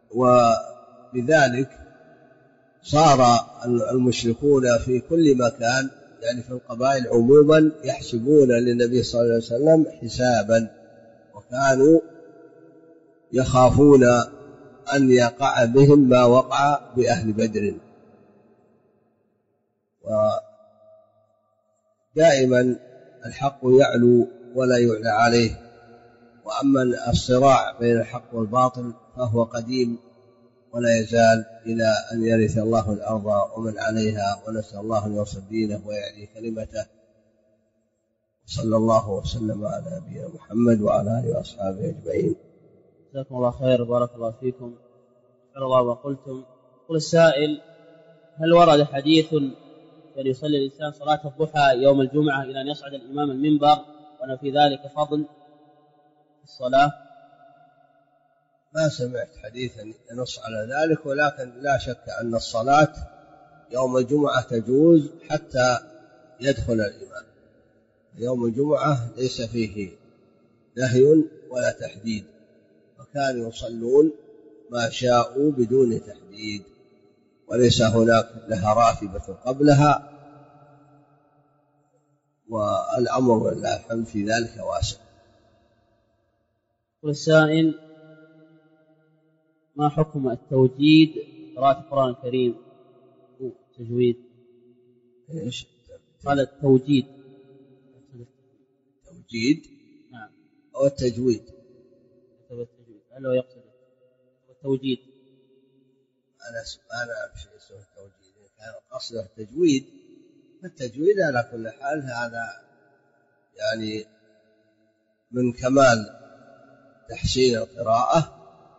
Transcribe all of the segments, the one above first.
وبذلك صار المشركون في كل مكان، يعني في القبائل عموما، يحسبون للنبي صلى الله عليه وسلم حسابا، وكانوا يخافون أن يقع بهم ما وقع بأهل بدر. ودائما الحق يعلو ولا يعلى عليه، وأما الصراع بين الحق والباطل فهو قديم ولا يزال إلى أن يرث الله الأرض ومن عليها، ونسأل الله أن ينصر دينه ويعلي كلمته. صلى الله وسلم على نبينا محمد وعلى آله وأصحابه أجمعين. جزاكم الله خير، بارك الله فيكم. شكر الله وقلتم. يقول السائل: هل ورد حديث أن يصلي الإنسان صلاة الضحى يوم الجمعة إلى أن يصعد الإمام المنبر، وأن في ذلك فضل الصلاة؟ ما سمعت حديثا ينص على ذلك، ولكن لا شك أن الصلاة يوم الجمعة تجوز حتى يدخل الإمام. يوم الجمعة ليس فيه نهي ولا تحديد، وكانوا يصلون ما شاءوا بدون تحديد، وليس هناك لها راتبة قبلها، والأمر والله الحمد في ذلك واسع. والسائل: ما حكم التوجيد قراءة القرآن الكريم تجويد؟ ايش قال التوجيد. توجيد؟ نعم. أو التجويد؟ هل هو يقصد التوجيد؟ أنا في اسمه التوجيد، كان قصده التجويد. التجويد على كل حال هذا يعني من كمال تحسين القراءة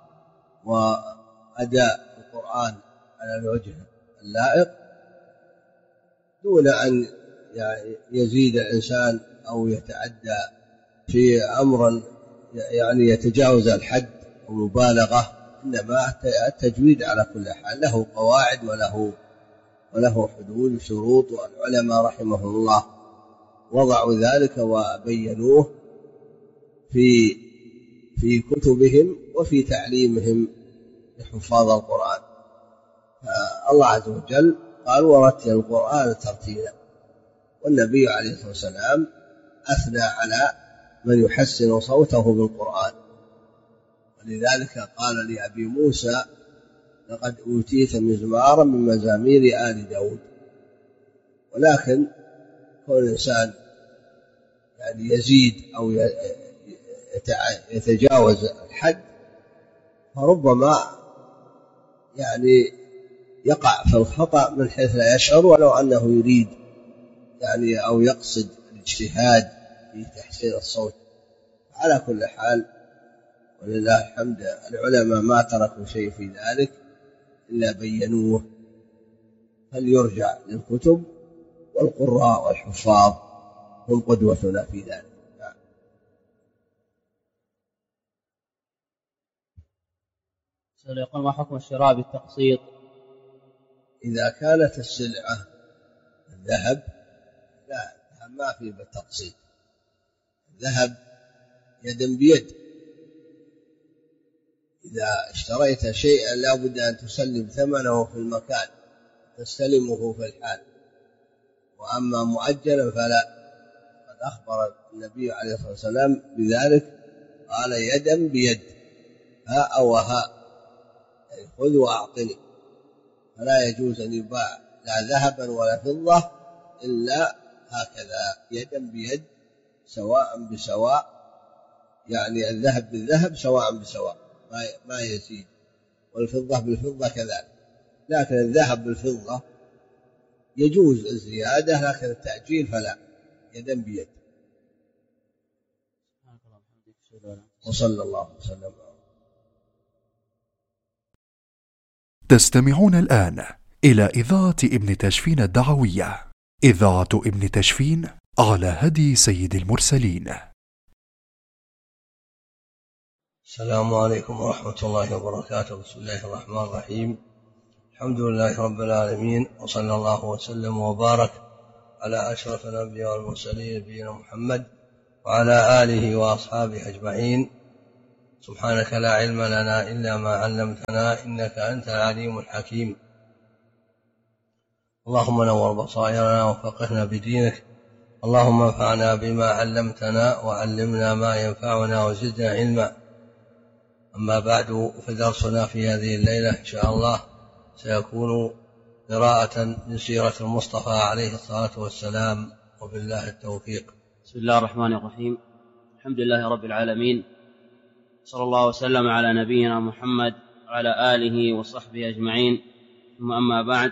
وأداء القرآن على الوجه اللائق، دون أن يزيد الإنسان أو يتعدى في أمر يعني يتجاوز الحد أو مبالغة. إنما التجويد على كل حال له قواعد وله حدود وشروط، والعلماء رحمهم الله وضعوا ذلك وبينوه في كتبهم وفي تعليمهم لحفاظ القرآن. الله عز وجل قال: ورتل القرآن ترتيلا. والنبي عليه الصلاة والسلام أثنى على من يحسن صوته بالقرآن، ولذلك قال لأبي موسى: لقد أوتيت مزمارا من مزامير آل داود. ولكن كل إنسان يعني يزيد أو يتجاوز الحد فربما يعني يقع في الخطأ من حيث لا يشعر، ولو أنه يريد يعني أو يقصد الاجتهاد في تحسين الصوت. على كل حال ولله الحمد العلماء ما تركوا شيء في ذلك إلا بينوه، فليرجع للكتب، والقراء والحفاظ هم قدوتنا في ذلك. يقول: ما حكم الشراء بالتقسيط؟ إذا كانت السلعة الذهب لا، ما فيه بالتقسيط. الذهب يدا بيد، إذا اشتريت شيئا لا بد أن تسلم ثمنه في المكان، تستلمه في الحال. وأما مؤجلا فلا. قد أخبر النبي عليه الصلاة والسلام بذلك، قال: يدا بيد، ها أو ها، يعني خذ وأعطني. فلا يجوز أن يباع لا ذهبا ولا فضة إلا هكذا، يدا بيد، سواء بسواء، يعني الذهب بالذهب سواء بسواء، ما يزيد، والفضة بالفضة كذلك. لكن الذهب بالفضة يجوز الزيادة، لكن التأجيل فلا، يدا بيد. وصلى الله وسلم. تستمعون الآن إلى إذاعة ابن تشفين الدعوية، إذاعة ابن تشفين على هدي سيد المرسلين. السلام عليكم ورحمة الله وبركاته. بسم الله الرحمن الرحيم. الحمد لله رب العالمين، وصلى الله وسلم وبارك على أشرف الأنبياء والمرسلين نبينا محمد وعلى آله وأصحابه أجمعين. سبحانك لا علم لنا إلا ما علمتنا إنك أنت العليم الحكيم. اللهم نور بصائرنا وفقهنا بدينك. اللهم انفعنا بما علمتنا وعلمنا ما ينفعنا وزدنا علما. أما بعد، فدرسنا في هذه الليلة إن شاء الله سيكون قراءة من سيرة المصطفى عليه الصلاة والسلام، وبالله التوفيق. بسم الله الرحمن الرحيم. الحمد لله رب العالمين، صلى الله وسلم على نبينا محمد وعلى آله وصحبه أجمعين، ثم أما بعد.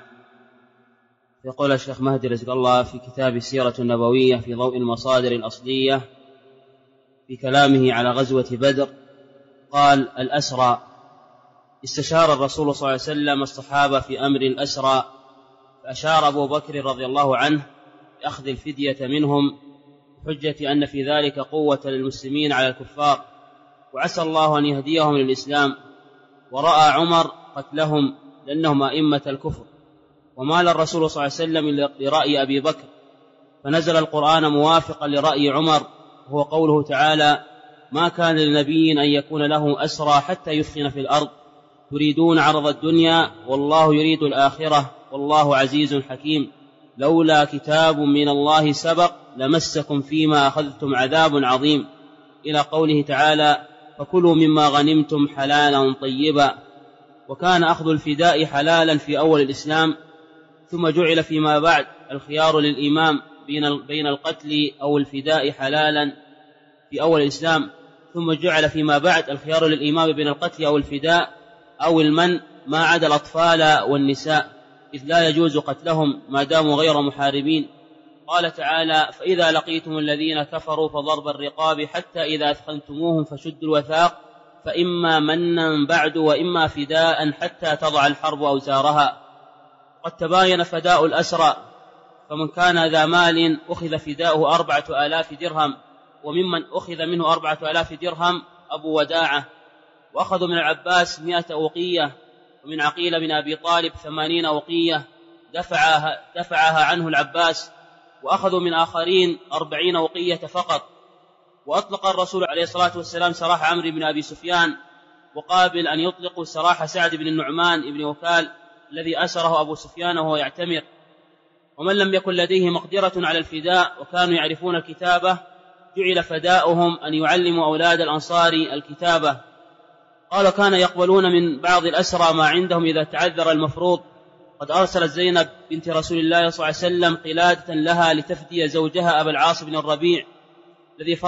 يقول الشيخ مهدي رزق الله في كتاب السيرة النبوية في ضوء المصادر الأصلية في كلامه على غزوة بدر، قال: الأسرى. استشار الرسول صلى الله عليه وسلم الصحابة في أمر الأسرى، فأشار أبو بكر رضي الله عنه بأخذ الفدية منهم حجة أن في ذلك قوة للمسلمين على الكفار، وعسى الله أن يهديهم للإسلام. ورأى عمر قتلهم لأنهم أئمة الكفر، ومال الرسول صلى الله عليه وسلم لرأي أبي بكر، فنزل القرآن موافقا لرأي عمر، وهو قوله تعالى: ما كان لنبي أن يكون له أسرى حتى يثخن في الأرض تريدون عرض الدنيا والله يريد الآخرة والله عزيز حكيم، لولا كتاب من الله سبق لمسكم فيما أخذتم عذاب عظيم، إلى قوله تعالى: فكلوا مما غنمتم حلالا طيبا. وكان أخذ الفداء حلالا في أول الإسلام، ثم جعل فيما بعد الخيار للإمام بين القتل أو الفداء حلالا في أول الإسلام، ثم جعل فيما بعد الخيار للإمام بين القتل أو الفداء أو المن ما عدا الأطفال والنساء، إذ لا يجوز قتلهم ما داموا غير محاربين. قال تعالى: فإذا لقيتم الذين كفروا فضرب الرقاب حتى إذا أثخنتموهم فشدوا الوثاق فإما منا بعد وإما فداء حتى تضع الحرب أوزارها. قد تباين فداء الأسرى، فمن كان ذا مال أخذ فداؤه 4000 درهم، وممن أخذ منه 4000 درهم أبو وداعة. وأخذوا من العباس 100 أوقية، ومن عقيل بن أبي طالب 80 أوقية دفعها عنه العباس، وأخذوا من آخرين 40 أوقية فقط. وأطلق الرسول عليه الصلاة والسلام سراح عمرو بن أبي سفيان، وقابل أن يطلقوا سراح سعد بن النعمان بن وكال الذي أسره أبو سفيان وهو يعتمر. ومن لم يكن لديه مقدرة على الفداء وكانوا يعرفون الكتابة جعل فداؤهم أن يعلموا أولاد الأنصار الكتابة. قال: كان يقبلون من بعض الأسرى ما عندهم إذا تعذر المفروض. قد أرسلت زينب بنت رسول الله صلى الله عليه وسلم قلادة لها لتفدي زوجها أبا العاص بن الربيع الذي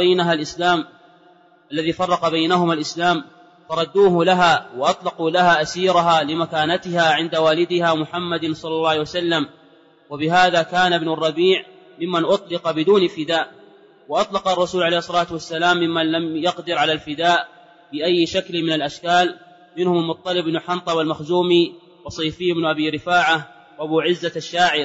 فرق بينهما الإسلام، فردوه لها وأطلقوا لها أسيرها لمكانتها عند والدها محمد صلى الله عليه وسلم. وبهذا كان ابن الربيع ممن أطلق بدون فداء. وأطلق الرسول عليه الصلاة والسلام ممن لم يقدر على الفداء بأي شكل من الأشكال، منهم المطلب بن حنطة والمخزومي وصيفي بن أبي رفاعة وأبو عزة الشاعر.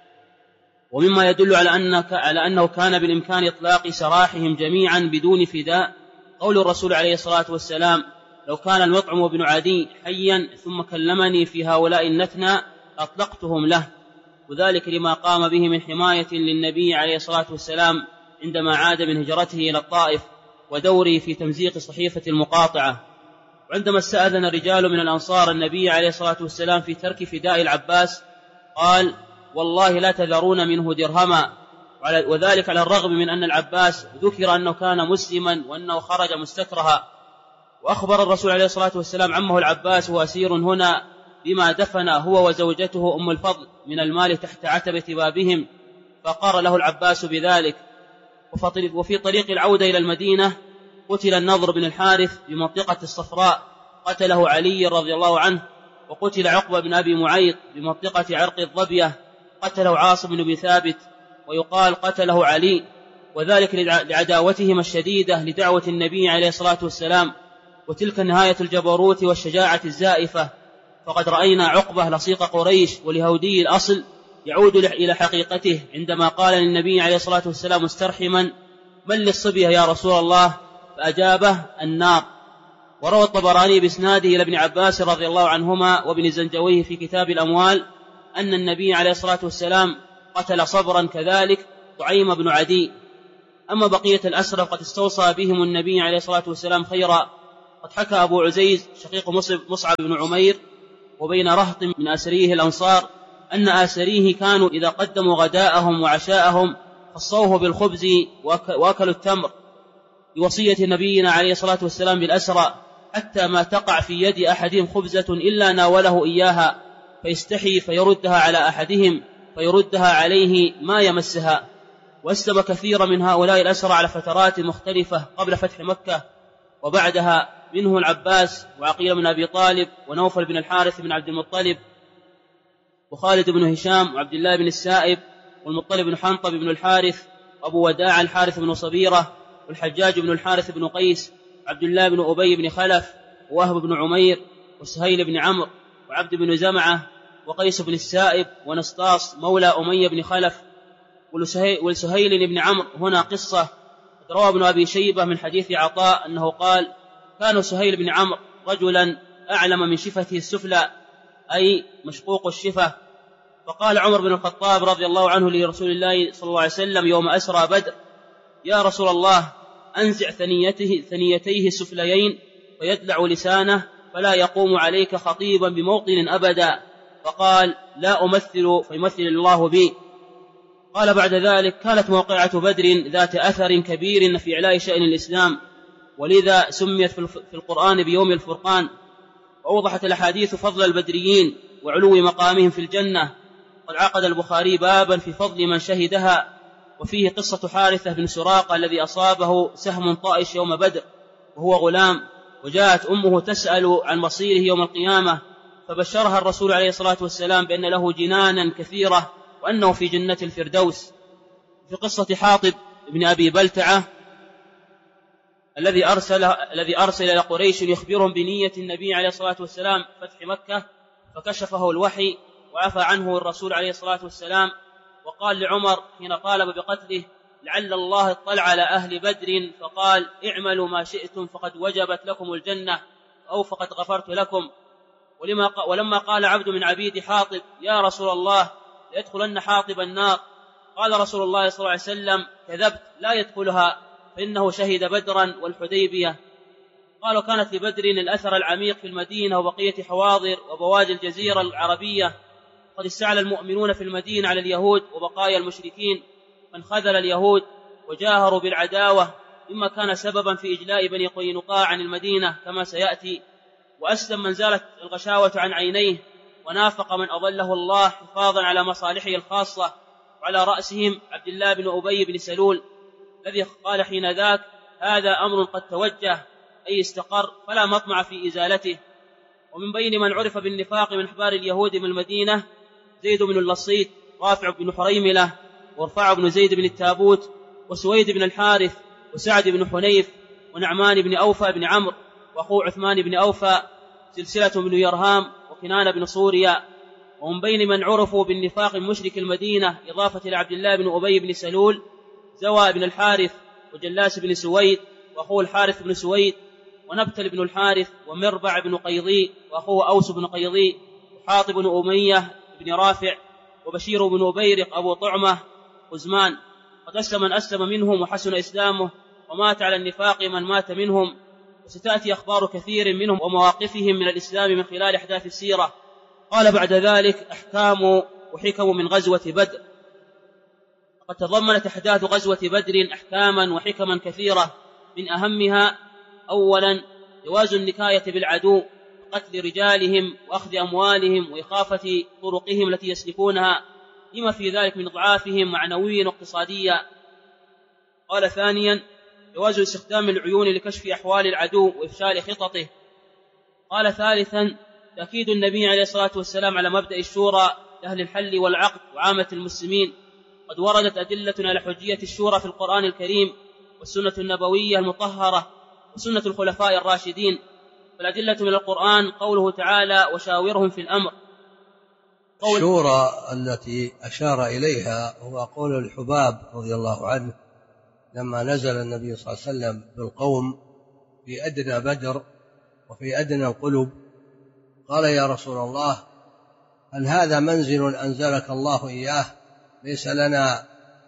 ومما يدل على أنه كان بالإمكان إطلاق سراحهم جميعا بدون فداء قول الرسول عليه الصلاة والسلام: لو كان المطعم بن عدي حيا ثم كلمني في هؤلاء النتنى أطلقتهم له، وذلك لما قام به من حماية للنبي عليه الصلاة والسلام عندما عاد من هجرته إلى الطائف ودوره في تمزيق صحيفة المقاطعة. وعندما استأذن رجال من الأنصار النبي عليه الصلاة والسلام في ترك فداء العباس قال: والله لا تذرون منه درهما، وذلك على الرغم من أن العباس ذكر أنه كان مسلما وأنه خرج مستكرها. وأخبر الرسول عليه الصلاة والسلام عمه العباس وهو أسير هنا بما دفن هو وزوجته أم الفضل من المال تحت عتبة بابهم، فقر له العباس بذلك. وفي طريق العودة إلى المدينة قتل النضر بن الحارث بمنطقة الصفراء، قتله علي رضي الله عنه. وقتل عقبة بن أبي معيط بمنطقة عرق الظبية، قتله عاصم بن ثابت، ويقال قتله علي، وذلك لعداوتهما الشديدة لدعوة النبي عليه الصلاة والسلام. وتلك نهاية الجبروت والشجاعة الزائفة. فقد رأينا عقبة لصيق قريش واليهودي الأصل يعود إلى حقيقته عندما قال للنبي عليه الصلاة والسلام مسترحما: من للصبية يا رسول الله؟ فأجابه: النار. وروى الطبراني بإسناده إلى ابن عباس رضي الله عنهما وابن زنجويه في كتاب الأموال أن النبي عليه الصلاة والسلام قتل صبرا كذلك طعيم بن عدي. أما بقية الأسرى فقد استوصى بهم النبي عليه الصلاة والسلام خيرا، قد حكى أبو عزيز شقيق مصعب بن عمير وبين رهط من آسريه الأنصار أن آسريه كانوا إذا قدموا غداءهم وعشاءهم خصوه بالخبز وأكلوا التمر بوصية نبينا عليه الصلاة والسلام بالأسرى، حتى ما تقع في يد أحدهم خبزة إلا ناوله إياها فيستحي فيردها على أحدهم فيردها عليه ما يمسها. وأسلم كثير من هؤلاء الأسرى على فترات مختلفة قبل فتح مكة وبعدها، منه العباس وعقيل بن أبي طالب ونوفل بن الحارث بن عبد المطلب وخالد بن هشام وعبد الله بن السائب والمطلب بن حنطب بن الحارث وأبو وداع الحارث بن صبيرة والحجاج بن الحارث بن قيس وعبد الله بن أبي بن خلف ووهب بن عمير وسهيل بن عمرو وعبد بن زمعة وقيس بن السائب ونسطاس مولى أمية بن خلف. ولسهيل بن عمرو هنا قصة روى ابن أبي شيبة من حديث عطاء أنه قال: كان سهيل بن عمرو رجلا أعلم من شفته السفلى، أي مشقوق الشفة. فقال عمر بن الخطاب رضي الله عنه لرسول الله صلى الله عليه وسلم يوم أسرى بدر: يا رسول الله، أنزع ثنيتيه السفليين فيدلع لسانه فلا يقوم عليك خطيبا بموطن أبدا. فقال: لا أمثل فيمثل الله بي. قال بعد ذلك: كانت موقعة بدر ذات أثر كبير في إعلاء شأن الإسلام، ولذا سميت في القرآن بيوم الفرقان. وأوضحت الأحاديث فضل البدريين وعلو مقامهم في الجنة. قد عقد البخاري بابا في فضل من شهدها، وفيه قصة حارثة بن سراقة الذي أصابه سهم طائش يوم بدر وهو غلام، وجاءت أمه تسأل عن مصيره يوم القيامة، فبشرها الرسول عليه الصلاة والسلام بأن له جنانا كثيرة وأنه في جنة الفردوس. في قصة حاطب بن أبي بلتعة الذي أرسل إلى قريش يخبرهم بنية النبي عليه الصلاة والسلام فتح مكة، فكشفه الوحي وعفى عنه الرسول عليه الصلاة والسلام، وقال لعمر حين طالب بقتله: لعل الله اطلع على أهل بدر فقال: اعملوا ما شئتم فقد وجبت لكم الجنة أو فقد غفرت لكم. ولما قال عبد من عبيد حاطب: يا رسول الله، ليدخلن حاطب النار، قال رسول الله صلى الله عليه وسلم: كذبت، لا يدخلها، فإنه شهد بدرا والحديبية. قالوا: كانت لبدر الأثر العميق في المدينة وبقية حواضر وبوادي الجزيرة العربية. قد استعلى المؤمنون في المدينة على اليهود وبقايا المشركين، فانخذل اليهود وجاهروا بالعداوة، مما كان سببا في إجلاء بني قينقاع عن المدينة كما سيأتي. وأسلم من زالت الغشاوة عن عينيه، ونافق من أضله الله حفاظا على مصالحه الخاصة، وعلى رأسهم عبد الله بن أبي بن سلول الذي قال حين ذاك: هذا أمر قد توجه، أي استقر، فلا مطمع في إزالته. ومن بين من عرف بالنفاق من أحبار اليهود من المدينة زيد بن اللصيط، رافع بن حريملة، وارفع بن زيد بن التابوت، وسويد بن الحارث، وسعد بن حنيف، ونعمان بن أوفى بن عمرو، وأخوه عثمان بن أوفى، سلسلة بن يرهام، وكنان بن صوريا. ومن بين من عرفوا بالنفاق من مشرك المدينة إضافة إلى عبد الله بن أبي بن سلول زوى بن الحارث، وجلاس بن سويد، وأخوه الحارث بن سويد، ونبتل بن الحارث، ومربع بن قيضي، وأخوه أوس بن قيضي، وحاطب بن أمية بن رافع، وبشير بن أبيرق أبو طعمة، وزمان. قد أسلم من أسلم منهم وحسن إسلامه، ومات على النفاق من مات منهم. وستأتي أخبار كثير منهم ومواقفهم من الإسلام من خلال أحداث السيرة. قال بعد ذلك: أحكام وحكم من غزوة بدر. قد تضمنت أحداث غزوة بدر أحكاما وحكما كثيرة، من أهمها: أولا، جواز النكاية بالعدو، قتل رجالهم وأخذ أموالهم وإخافة طرقهم التي يسلكونها، لما في ذلك من إضعافهم معنويا واقتصاديا. قال ثانيا: جواز استخدام العيون لكشف أحوال العدو وإفشال خططه. قال ثالثا: تأكيد النبي عليه الصلاة والسلام على مبدأ الشورى لأهل الحل والعقد وعامة المسلمين. قد وردت أدلة على حجية الشورى في القرآن الكريم والسنة النبوية المطهرة وسنة الخلفاء الراشدين. فالأدلة من القرآن قوله تعالى: وشاورهم في الأمر. الشورى التي أشار إليها هو قول الحباب رضي الله عنه لما نزل النبي صلى الله عليه وسلم بالقوم في أدنى بدر وفي أدنى القلوب، قال: يا رسول الله، هل هذا منزل أنزلك الله إياه ليس لنا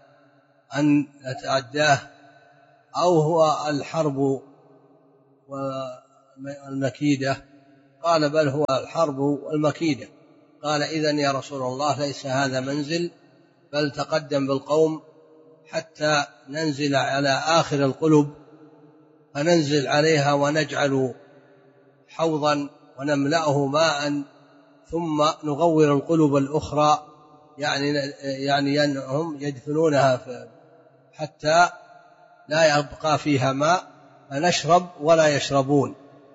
أن نتعداه، أو هو الحرب المكيدة؟ قال بل هو الحرب والمكيدة. قال إذن يا رسول الله ليس هذا منزل، بل تقدم بالقوم حتى ننزل على آخر القلب فننزل عليها ونجعل حوضا ونملأه ماء ثم نغور القلوب الأخرى، يعني أنهم يدفنونها حتى لا يبقى فيها ماء فنشرب ولا يشربون.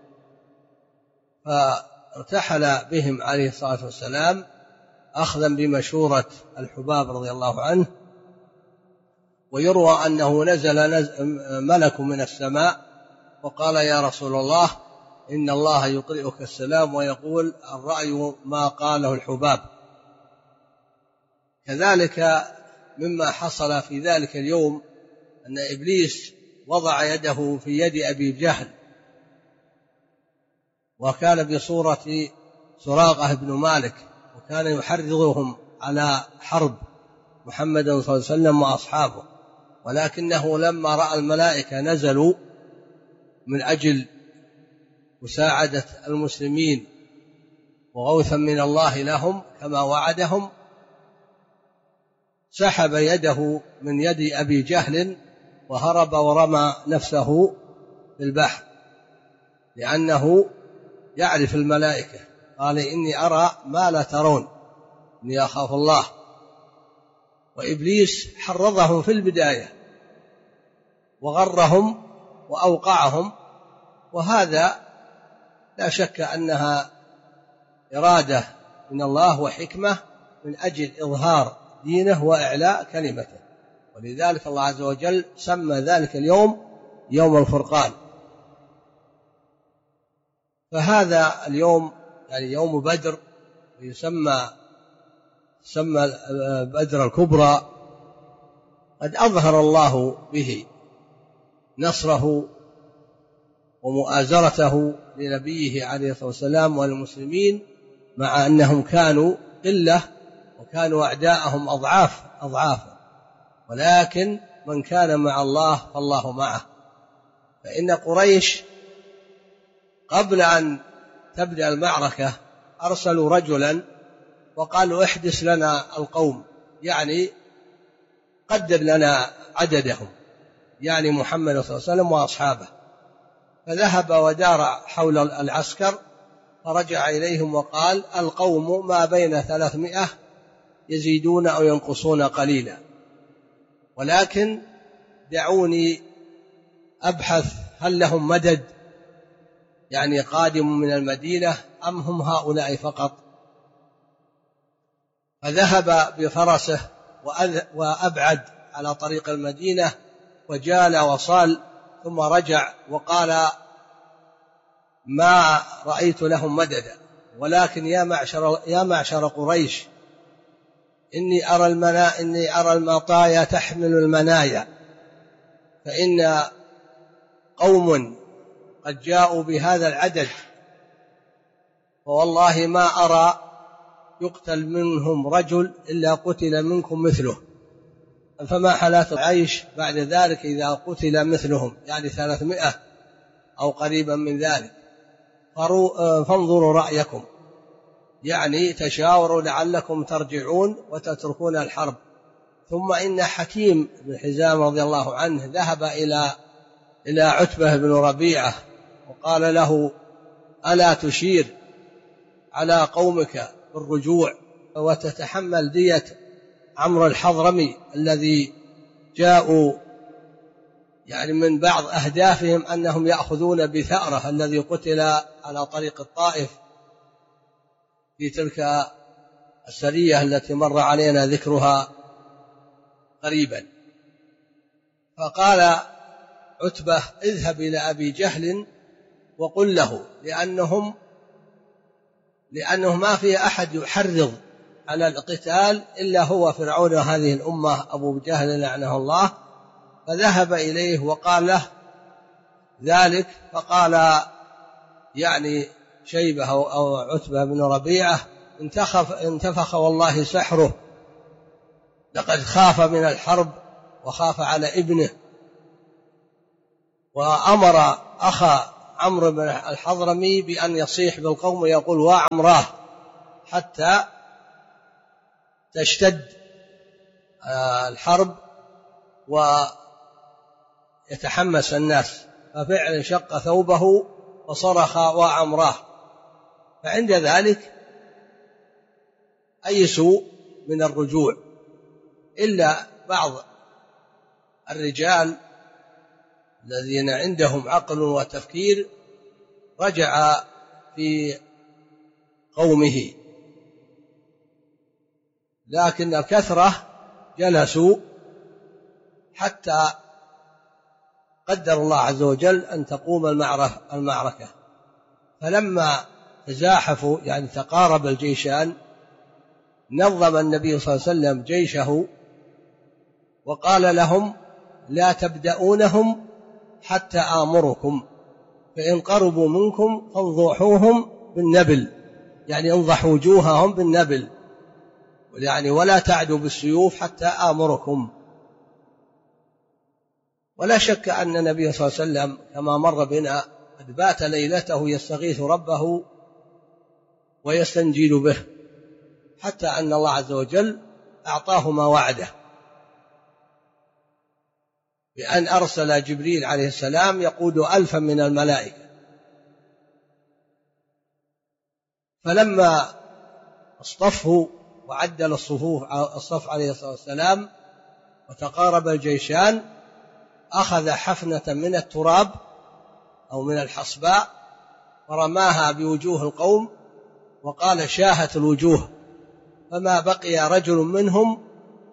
فارتحل بهم عليه الصلاة والسلام أخذا بمشورة الحباب رضي الله عنه. ويروى أنه نزل ملك من السماء وقال يا رسول الله إن الله يقرئك السلام ويقول الرأي ما قاله الحباب. كذلك مما حصل في ذلك اليوم أن إبليس وضع يده في يد أبي جهل، وكان بصورة سراقة بن مالك، وكان يحرضهم على حرب محمد صلى الله عليه وسلم وأصحابه، ولكنه لما رأى الملائكة نزلوا من أجل مساعدة المسلمين وغوثا من الله لهم كما وعدهم، سحب يده من يد أبي جهل وهرب ورمى نفسه في البحر، لأنه يعرف الملائكة. قال إني أرى ما لا ترون، إني أخاف الله. وإبليس حرضهم في البداية وغرهم وأوقعهم، وهذا لا شك أنها إرادة من الله وحكمة من أجل إظهار دينه وإعلاء كلمته، ولذلك الله عز وجل سمى ذلك اليوم يوم الفرقان. فهذا اليوم يعني يوم بدر، يسمى بدر الكبرى، قد أظهر الله به نصره ومؤازرته لنبيه عليه الصلاة والسلام والمسلمين، مع أنهم كانوا قلة وكانوا أعداءهم أضعافا، ولكن من كان مع الله فالله معه. فإن قريش قبل أن تبدأ المعركة أرسلوا رجلا وقالوا احدث لنا القوم، يعني قدر لنا عددهم، يعني محمد صلى الله عليه وسلم وأصحابه. فذهب ودار حول العسكر فرجع إليهم وقال القوم ما بين 300 يزيدون أو ينقصون قليلا، ولكن دعوني أبحث هل لهم مدد، يعني قادم من المدينة أم هم هؤلاء فقط. فذهب بفرسه وأبعد على طريق المدينة وجال وصال، ثم رجع وقال ما رأيت لهم مددا، ولكن يا معشر قريش إني أرى المطايا تحمل المنايا، فإن قوم قد جاءوا بهذا العدد، فوالله ما أرى يقتل منهم رجل إلا قتل منكم مثله، فما حالات العيش بعد ذلك إذا قتل مثلهم، يعني 300 أو قريبا من ذلك، فانظروا رأيكم، يعني تشاوروا لعلكم ترجعون وتتركون الحرب. ثم إن حكيم بن حزام رضي الله عنه ذهب إلى عتبة بن ربيعة وقال له ألا تشير على قومك بالرجوع وتتحمل دية عمرو الحضرمي الذي جاءوا يعني من بعض أهدافهم أنهم يأخذون بثأره الذي قتل على طريق الطائف في تلك السرية التي مر علينا ذكرها قريبا. فقال عتبة اذهب إلى أبي جهل وقل له، لأنه ما في أحد يحرض على القتال إلا هو فرعون هذه الأمة أبو جهل لعنه الله. فذهب إليه وقال له ذلك، فقال يعني شيبة أو عتبة بن ربيعة انتفخ والله سحره، لقد خاف من الحرب وخاف على ابنه، وأمر أخا عمرو بن الحضرمي بأن يصيح بالقوم ويقول وعمراه حتى تشتد الحرب ويتحمس الناس، ففعلا شق ثوبه وصرخ وعمراه. فعند ذلك أيسوا من الرجوع، إلا بعض الرجال الذين عندهم عقل وتفكير رجع في قومه، لكن الكثرة جلسوا حتى قدر الله عز وجل أن تقوم المعركة. فلما تزاحفوا يعني تقارب الجيشان نظم النبي صلى الله عليه وسلم جيشه وقال لهم لا تبدؤونهم حتى آمركم، فإن قربوا منكم فانضحوهم بالنبل، يعني انضحوا وجوههم بالنبل، يعني ولا تعدوا بالسيوف حتى آمركم. ولا شك أن النبي صلى الله عليه وسلم كما مر بنا قد بات ليلته يستغيث ربه ويستنجيل به، حتى أن الله عز وجل أعطاه ما وعده بأن أرسل جبريل عليه السلام يقود 1000 من الملائكة. فلما اصطفوا وعدل الصف عليه الصلاة والسلام وتقارب الجيشان أخذ حفنة من التراب أو من الحصباء ورماها بوجوه القوم وقال شاهت الوجوه، فما بقي رجل منهم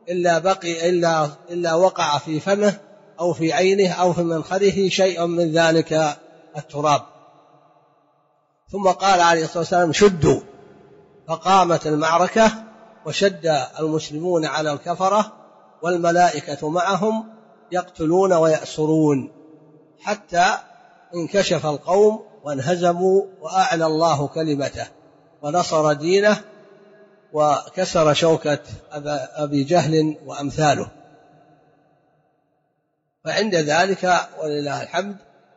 إلا وقع في فمه أو في عينه أو في منخره شيء من ذلك التراب. ثم قال عليه الصلاة والسلام شدوا، فقامت المعركة وشد المسلمون على الكفرة والملائكة معهم يقتلون ويأسرون، حتى انكشف القوم وانهزموا وأعلى الله كلمته ونصر دينه وكسر شوكة أبي جهل وأمثاله. فعند ذلك ولله الحمد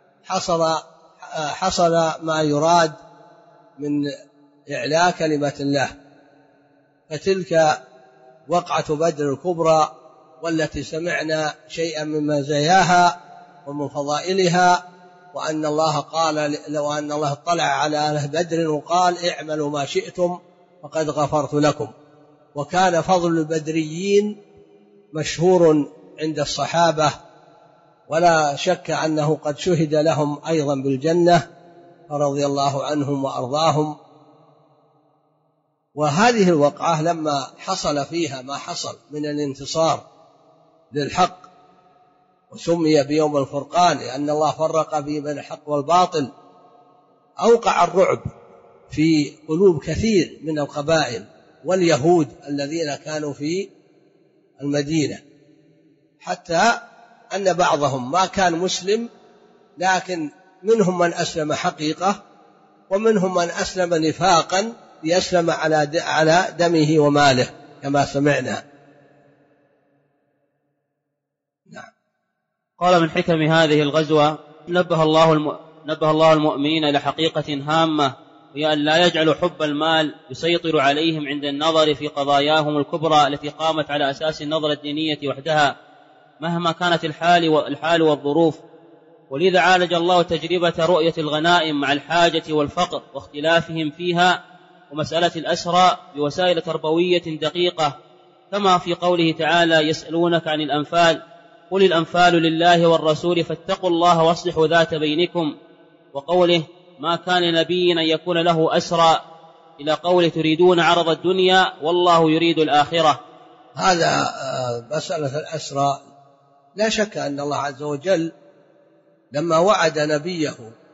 حصل ما يراد من إعلاء كلمة الله. فتلك وقعة بدر الكبرى والتي سمعنا شيئا من مزاياها ومن فضائلها، وأن الله قال لو أن الله اطلع على أهل بدر وقال اعملوا ما شئتم فقد غفرت لكم. وكان فضل البدريين مشهور عند الصحابة، ولا شك أنه قد شهد لهم أيضا بالجنة فرضي الله عنهم وأرضاهم. وهذه الوقعة لما حصل فيها ما حصل من الانتصار للحق وسمي بيوم الفرقان لأن الله فرق بين الحق والباطل، أوقع الرعب في قلوب كثير من القبائل واليهود الذين كانوا في المدينة، حتى أن بعضهم ما كان مسلم لكن منهم من أسلم حقيقة ومنهم من أسلم نفاقا ليسلم على دمه وماله كما سمعنا. نعم. قال من حكم هذه الغزوة نبه الله المؤمنين إلى حقيقة هامة، هي أن لا يجعلوا حب المال يسيطر عليهم عند النظر في قضاياهم الكبرى التي قامت على أساس النظرة الدينية وحدها مهما كانت الحال والظروف. ولذا عالج الله تجربة رؤية الغنائم مع الحاجة والفقر واختلافهم فيها ومسألة الأسرى بوسائل تربوية دقيقة، كما في قوله تعالى يسألونك عن الأنفال قل الأنفال لله والرسول فاتقوا الله واصلحوا ذات بينكم، وقوله ما كان لنبي أن يكون له أسرى إلى قوله تريدون عرض الدنيا والله يريد الآخرة. هذا مسألة الأسرى لا شك أن الله عز وجل لما وعد نبيه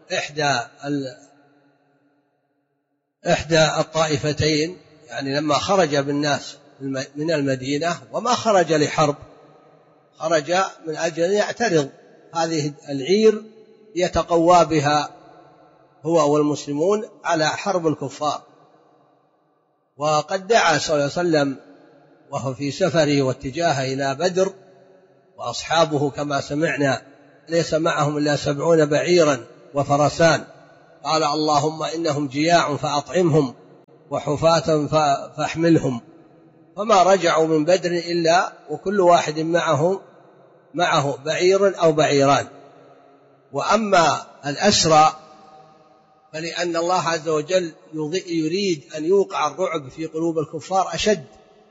إحدى الطائفتين، يعني لما خرج بالناس من المدينة وما خرج لحرب، خرج من أجل أن يعترض هذه العير يتقوى بها هو والمسلمون على حرب الكفار. وقد دعا صلى الله عليه وسلم وهو في سفره واتجاهه إلى بدر وأصحابه كما سمعنا ليس معهم إلا 70 بعيرا وفرسان، قال اللهم إنهم جياع فأطعمهم وحفاة فاحملهم، فما رجعوا من بدر إلا وكل واحد معه بعير أو بعيران. وأما الأسرى فلأن الله عز وجل يريد أن يوقع الرعب في قلوب الكفار أشد،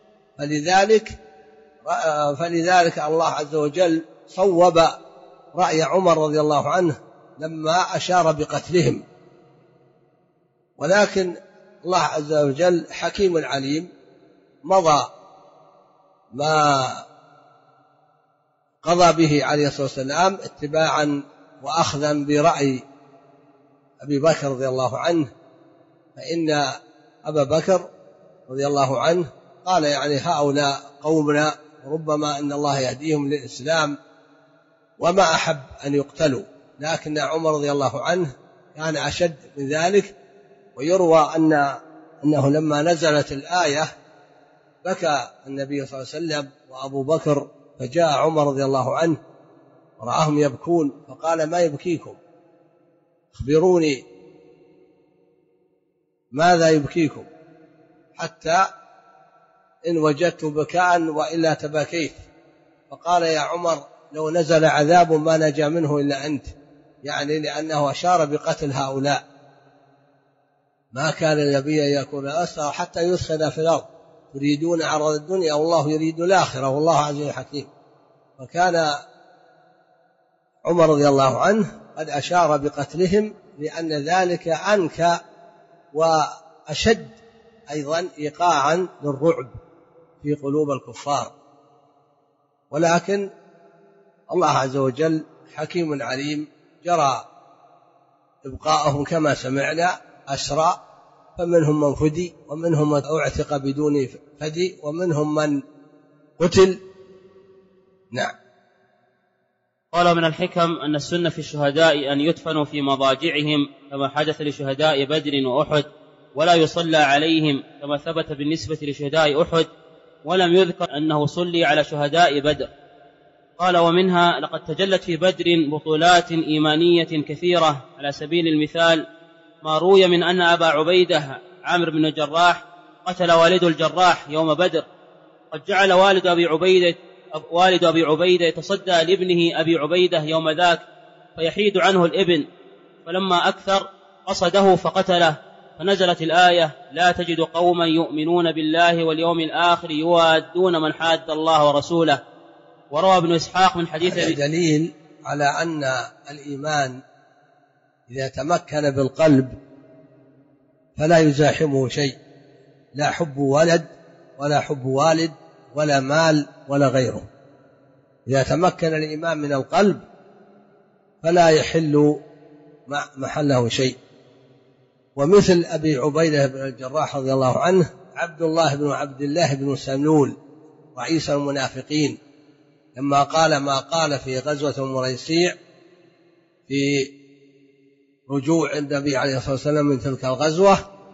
فلذلك الله عز وجل صوب رأي عمر رضي الله عنه لما أشار بقتلهم. ولكن الله عز وجل حكيم عليم، مضى ما قضى به عليه الصلاة والسلام اتباعا وأخذا برأي أبي بكر رضي الله عنه، فإن أبا بكر رضي الله عنه قال يعني هؤلاء قومنا ربما أن الله يهديهم للإسلام وما أحب أن يقتلوا، لكن عمر رضي الله عنه كان أشد من ذلك. ويروى أنه لما نزلت الآية بكى النبي صلى الله عليه وسلم وأبو بكر، فجاء عمر رضي الله عنه ورآهم يبكون فقال ما يبكيكم؟ أخبروني ماذا يبكيكم، حتى إن وجدت بكاء وإلا تباكيت. فقال يا عمر لو نزل عذاب ما نجا منه إلا أنت، يعني لأنه أشار بقتل هؤلاء. ما كان النبي أن يكون أسرى حتى يثخن في الأرض، تريدون عرض الدنيا والله يريد الآخرة والله عزيز حكيم. فكان عمر رضي الله عنه قد أشار بقتلهم لأن ذلك أنكى وأشد أيضا إيقاعا للرعب في قلوب الكفار. ولكن الله عز وجل حكيم عليم، جرى إبقاءهم كما سمعنا أسرى، فمنهم من فدي ومنهم من أعتق بدون فدي ومنهم من قتل. نعم. قال من الحكم أن السنة في الشهداء أن يدفنوا في مضاجعهم كما حدث لشهداء بدر وأحد، ولا يصلى عليهم كما ثبت بالنسبة لشهداء أحد، ولم يذكر أنه صلي على شهداء بدر. قال ومنها لقد تجلت في بدر بطولات إيمانية كثيرة، على سبيل المثال ما روي من أن أبا عبيدة عامر بن الجراح قتل والد الجراح يوم بدر، قد جعل والد أبي عبيدة يتصدى لابنه أبي عبيدة يوم ذاك فيحيد عنه الابن، فلما أكثر قصده فقتله، فنزلت الآية لا تجد قوما يؤمنون بالله واليوم الآخر يوادون من حاد الله ورسوله. وروى ابن إسحاق من حديث دليل على أن الإيمان إذا تمكن بالقلب فلا يزاحمه شيء، لا حب ولد ولا حب والد ولا مال ولا غيره. إذا تمكن الإيمان من القلب فلا يحل محله شيء. ومثل أبي عبيدة بن الجراح رضي الله عنه عبد الله بن سلول رئيس المنافقين، لما قال ما قال في غزوة مريسيع في رجوع النبي عليه الصلاة والسلام من تلك الغزوة،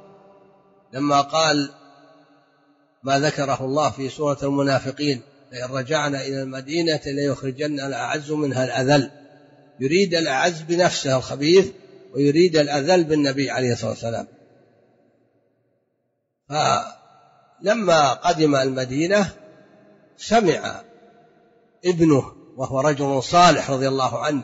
لما قال ما ذكره الله في سورة المنافقين لئن رجعنا إلى المدينة ليخرجن الأعز منها الأذل، يريد الأعز بنفسه الخبيث ويريد الأذل بالنبي عليه الصلاة والسلام. فلما قدم المدينة سمع ابنه وهو رجل صالح رضي الله عنه،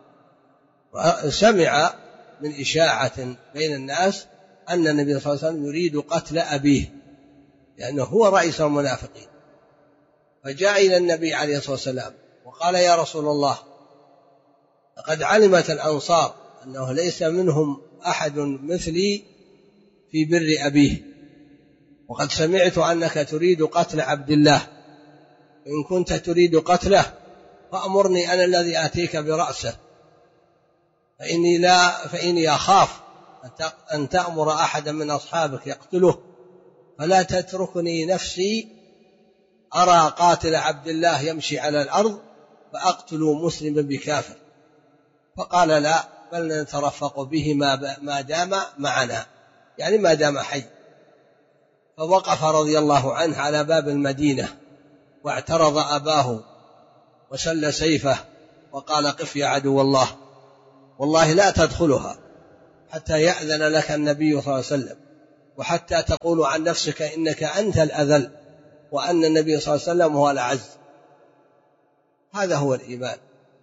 سمع من إشاعة بين الناس أن النبي صلى الله عليه وسلم يريد قتل أبيه لأنه هو رئيس المنافقين، فجاء إلى النبي عليه الصلاة والسلام وقال يا رسول الله لقد علمت الأنصار أنه ليس منهم أحد مثلي في بر أبيه، وقد سمعت أنك تريد قتل عبد الله، إن كنت تريد قتله فأمرني أنا الذي آتيك برأسه، فإني أخاف أن تأمر أحدا من أصحابك يقتله، فلا تتركني نفسي أرى قاتل عبد الله يمشي على الأرض فأقتل مسلما بكافر. فقال لا، بل نترفق به ما دام معنا، يعني ما دام حي. فوقف رضي الله عنه على باب المدينة واعترض أباه وسل سيفه وقال قف يا عدو الله، والله لا تدخلها حتى يأذن لك النبي صلى الله عليه وسلم، وحتى تقول عن نفسك إنك أنت الأذل وأن النبي صلى الله عليه وسلم هو الأعز. هذا هو الإيمان،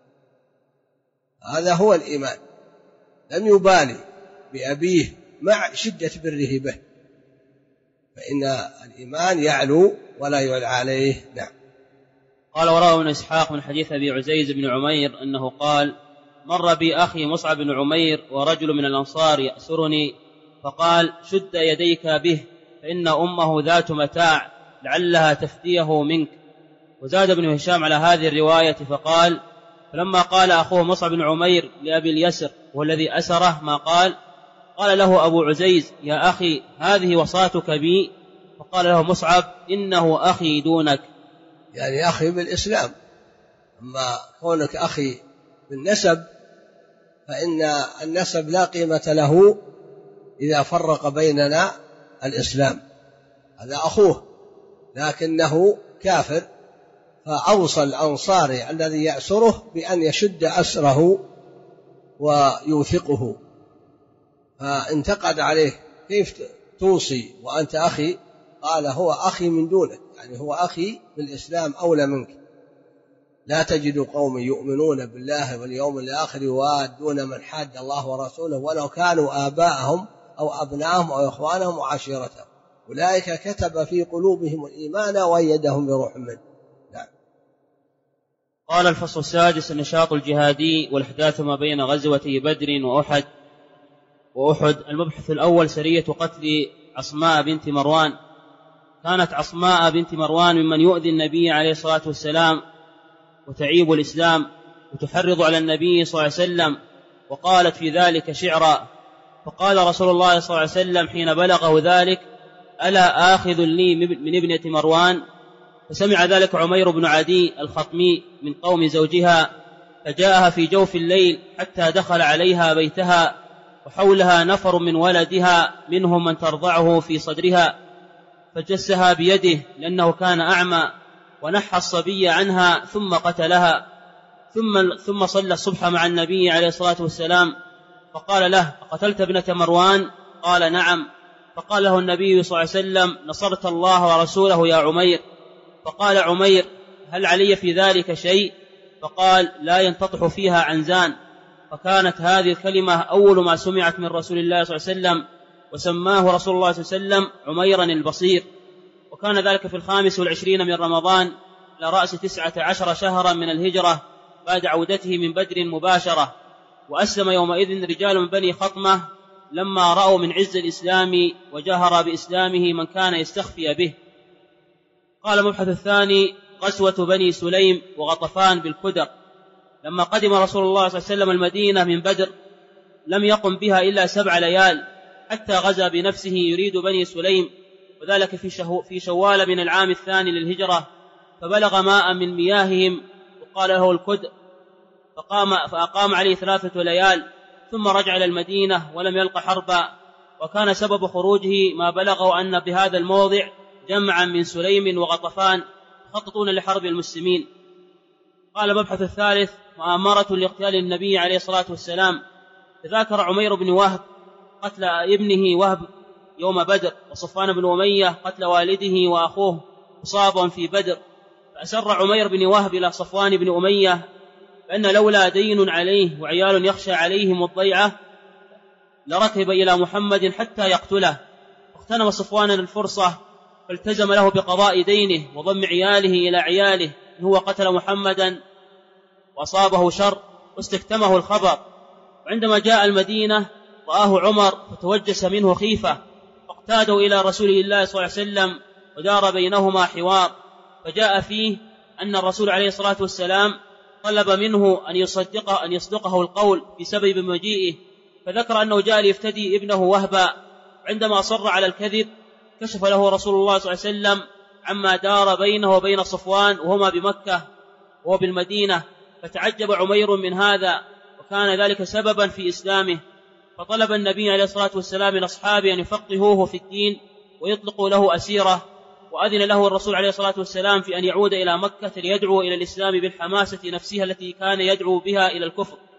هذا هو الإيمان. لم يبالي بأبيه مع شدة بره به، فإن الإيمان يعلو ولا يعلى عليه. نعم. قال وروى ابن إسحاق من حديث أبي عزيز بن عمير أنه قال: مر بي أخي مصعب بن عمير ورجل من الأنصار يأسرني، فقال: شد يديك به فإن أمه ذات متاع لعلها تفديه منك. وزاد ابن هشام على هذه الرواية فقال: فلما قال أخوه مصعب بن عمير لأبي اليسر والذي أسره ما قال له أبو عزيز: يا أخي هذه وصاتك بي؟ فقال له مصعب: إنه أخي دونك، يعني أخي بالإسلام. أما كونك أخي بالنسب فإن النسب لا قيمة له إذا فرق بيننا الإسلام. هذا أخوه لكنه كافر، فأوصى الأنصاري الذي يأسره بأن يشد أسره ويوثقه، فانتقد عليه: كيف توصي وأنت أخي؟ قال: هو أخي من دونك، يعني هو أخي بالإسلام أولى منك. لا تجد قوم يؤمنون بالله واليوم الآخر يوادون من حاد الله ورسوله ولو كانوا آباءهم أو أبناءهم أو إخوانهم وعشيرتهم أولئك كتب في قلوبهم الإيمان وأيدهم بروح منه. نعم. قال: الفصل السادس: النشاط الجهادي والأحداث ما بين غزوتي بدر وأحد. المبحث الأول: سرية قتل عصماء بنت مروان. كانت عصماء بنت مروان ممن يؤذي النبي عليه الصلاة والسلام وتعيب الإسلام وتحرض على النبي صلى الله عليه وسلم، وقالت في ذلك شعرا. فقال رسول الله صلى الله عليه وسلم حين بلغه ذلك: ألا آخذ لي من ابنة مروان؟ فسمع ذلك عمير بن عدي الخطمي من قوم زوجها، فجاءها في جوف الليل حتى دخل عليها بيتها وحولها نفر من ولدها منهم من ترضعه في صدرها، فجسها بيده لأنه كان أعمى، ونحى الصبي عنها ثم قتلها. ثم صلى الصبح مع النبي عليه الصلاة والسلام، فقال له: أقتلت ابنة مروان؟ قال: نعم. فقال له النبي صلى الله عليه وسلم: نصرت الله ورسوله يا عمير. فقال عمير: هل علي في ذلك شيء؟ فقال: لا ينتطح فيها عنزان. فكانت هذه الكلمة أول ما سمعت من رسول الله صلى الله عليه وسلم، وسماه رسول الله صلى الله عليه وسلم عميرا البصير. وكان ذلك في 25 من رمضان إلى رأس 19 شهرا من الهجرة بعد عودته من بدر مباشرة. وأسلم يومئذ رجال من بني خطمة لما رأوا من عز الإسلام وجهر بإسلامه من كان يستخفي به. قال المبحث الثاني: غزوة بني سليم وغطفان بالكدر. لما قدم رسول الله صلى الله عليه وسلم المدينة من بدر لم يقم بها إلا 7 ليال حتى غزا بنفسه يريد بني سليم، وذلك في شوال من العام الثاني للهجرة، فبلغ ماء من مياههم وقال له الكدر، فأقام عليه 3 ليال ثم رجع إلى المدينة ولم يلق حربا. وكان سبب خروجه ما بلغه أن بهذا الموضع جمعا من سليم وغطفان يخططون لحرب المسلمين. قال مبحث الثالث: مؤامرة لاغتيال النبي عليه الصلاة والسلام. تذاكر عمير بن وهب قتل ابنه وهب يوم بدر، وصفوان بن أمية قتل والده وأخوه مصابا في بدر. فأسر عمير بن وهب إلى صفوان بن أمية فإن لولا دين عليه وعيال يخشى عليهم الضيعة لركب إلى محمد حتى يقتله. واغتنم صفوان الفرصة فالتزم له بقضاء دينه وضم عياله إلى عياله، هو قتل محمدا وأصابه شر واستكتمه الخبر. وعندما جاء المدينة رآه عمر فتوجس منه خيفة، فاقتادوا إلى رسول الله صلى الله عليه وسلم ودار بينهما حوار، فجاء فيه أن الرسول عليه الصلاة والسلام طلب منه أن يصدقه القول بسبب مجيئه، فذكر أنه جاء ليفتدي ابنه وهبا. عندما أصر على الكذب كشف له رسول الله صلى الله عليه وسلم عما دار بينه وبين صفوان وهما بمكة وهو بالمدينة، فتعجب عمير من هذا، وكان ذلك سببا في إسلامه. فطلب النبي عليه الصلاة والسلام من أصحابه أن يفقهوه في الدين ويطلقوا له أسيرة، وأذن له الرسول عليه الصلاة والسلام في أن يعود إلى مكة ليدعو إلى الإسلام بالحماسة نفسها التي كان يدعو بها إلى الكفر،